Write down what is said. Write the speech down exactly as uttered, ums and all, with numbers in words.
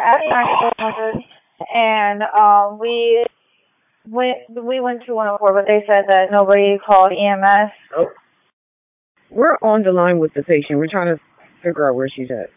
at nine hundred, and um, we went we went to one oh four, but they said that nobody called E M S. Oh. We're on the line with the patient. We're trying to figure out where she's at.